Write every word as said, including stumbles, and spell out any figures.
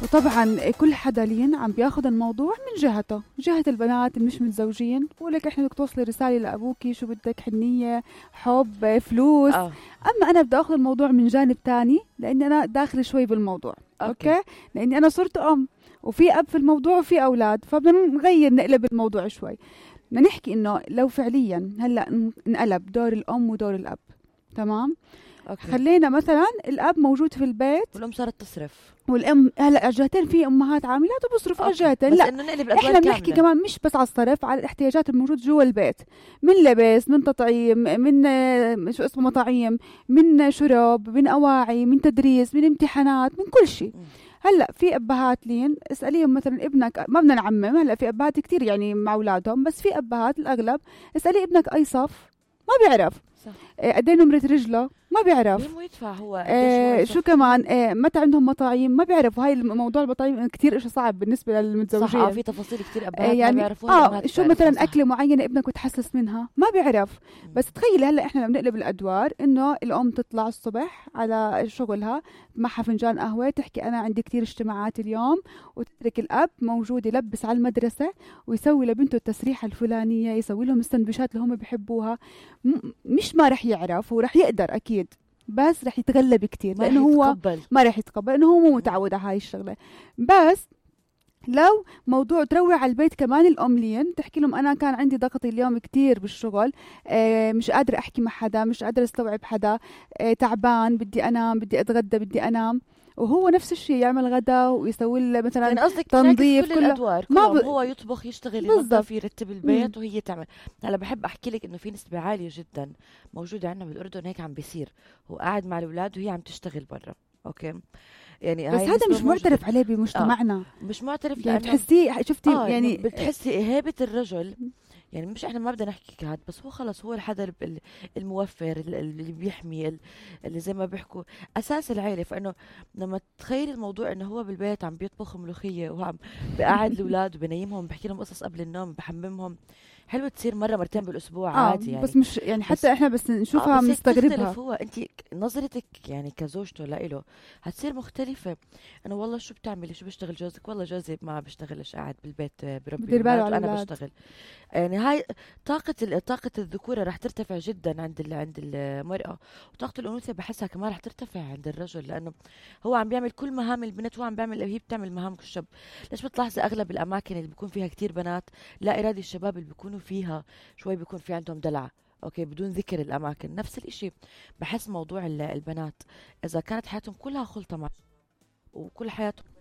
وطبعا كل حدا لين عم بياخد الموضوع من جهته، جهة البنات اللي مش متزوجين، بقول لك احنا بدك توصلي رسالة لأبوكي شو بدك، حنية، حب، فلوس. اه اما انا بدي اخذ الموضوع من جانب تاني، لاني انا داخله شوي بالموضوع. اوكي, اوكي، لاني انا صرت ام وفي اب في الموضوع وفي اولاد، فبدنا نغير نقلب الموضوع شوي. بدنا نحكي انه لو فعليا هلا انقلب دور الام ودور الاب، تمام؟ اوكي. خلينا مثلا الاب موجود في البيت والام صارت تصرف، والام هلا جهتين، في امهات عاملات وبصرفوا على جهتين. بس لا، انه نقلب الادوار احنا بنحكي كاملة. كمان مش بس على الصرف، على الاحتياجات الموجوده جوا البيت، من لبس، من تطعيم، من آه، شو اسمه مطاعيم، من شرب، من اواعي، من تدريس، من امتحانات، من كل شيء. هلا في ابهات لين اساليهم مثلا ابنك، ما بدنا نعمم، هلا في ابهات كتير يعني مع اولادهم، بس في ابهات الاغلب اسالي ابنك اي صف ما بيعرف، صح. آه، قد ايه نمرة رجله ما بيعرف، مين مو يدفع هو قديش آه هو شو يصف. كمان، آه متى عندهم مطاعيم ما بيعرفوا. هاي موضوع المطاعيم كتير إشي صعب بالنسبة صح. للمتزوجين. اه في تفاصيل كتير آه ابهات ما يعني بيعرفوها، اه الامهات شو بتعرفها. مثلا صح. أكلة معينة ابنك بتحسس منها ما بيعرف. مم. بس تخيلي هلا احنا لما بنقلب الادوار، انه الام تطلع الصبح على شغلها معها فنجان قهوه، تحكي انا عندي كتير اجتماعات اليوم، وتترك الاب موجود يلبس على المدرسه ويسوي لبنته التسريحه الفلانيه، يسوي لهم السندويشات اللي هم بيحبوها. م- مش ما رح يعرف، ورح يقدر اكيد، بس رح يتغلب كتير ما رح لانه هو يتقبل. ما رح يتقبل، انه هو مو متعود على هاي الشغله. بس لو موضوع تروع على البيت كمان الام لين تحكي لهم انا كان عندي ضغط اليوم كتير بالشغل، آه مش قادره احكي مع حدا، مش قادره استوعب حدا، آه تعبان، بدي انام، بدي اتغدى، بدي انام، وهو نفس الشيء يعمل غدا ويسوي له مثلا يعني قصدك تنظيف كل كله. الادوار ما كلهم، ب... هو يطبخ، يشتغل، بالضبط. ينظف، يرتب مم. البيت، وهي تعمل. هلا بحب احكي لك انه في نسبه عاليه جدا موجوده عندنا بالاردن هيك عم بيصير، هو قاعد مع الاولاد وهي عم تشتغل برا. اوكي، يعني بس هاي هذا النسبه مش موجوده. معترف عليه اه بمجتمعنا. مش معترف يعني لانه بتحسيه، شفتي اه انه يعني بتحسي هيبه الرجل. يعني مش احنا ما بدنا نحكي كهاد، بس هو خلص هو الحدا ال- ال- الموفر، ال- اللي بيحمي، ال- اللي زي ما بيحكوا اساس العيله. فانه لما تخيل الموضوع انه هو بالبيت عم بيطبخ ملوخيه، وعم بقعد الاولاد وبنيمهم، بحكي لهم قصص قبل النوم، بحممهم، حلوة تصير مره مرتين بالاسبوع اه عادي بس يعني. مش يعني بس حتى احنا بس اه نشوفها بس هيك بنستغربها. تختلف. هو انت نظرتك يعني كزوجته لإله هتصير مختلفة. انه والله شو بتعملي، شو بيشتغل جوزك؟ والله جوزي ما بيشتغلش، قاعد بالبيت آه، بربي بدير باله الاولاد على وانا الاولاد. بشتغل. يعني هاي طاقة ال- طاقة الذكورة رح ترتفع جدا عند ال- عند المرأة، وطاقة الأنوثة بحسها كمان رح ترتفع عند الرجل، لأنه هو عم بيعمل كل مهام البنت، وهو عم بيعمل هي بتعمل مهام الشاب. ليش بتلاحظي أغلب الأماكن اللي بيكون فيها كتير بنات، لا إرادي الشباب اللي بيكونوا فيها شوي بيكون في عندهم دلع. اوكي، بدون ذكر الاماكن. نفس الاشي بحس موضوع ال- البنات اذا كانت حياتهم كلها خلطة مع، وكل حياتهم